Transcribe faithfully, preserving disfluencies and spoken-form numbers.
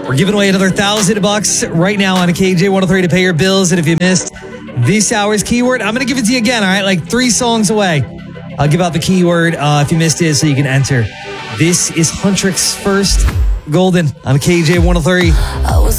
We're giving away another thousand bucks right now on a K J one oh three to pay your bills. And if you missed this hour's keyword, I'm going to give it to you again, all right? Like three songs away. I'll give out the keyword uh, if you missed it so you can enter. This is Huntrix first. Golden on K J one oh three.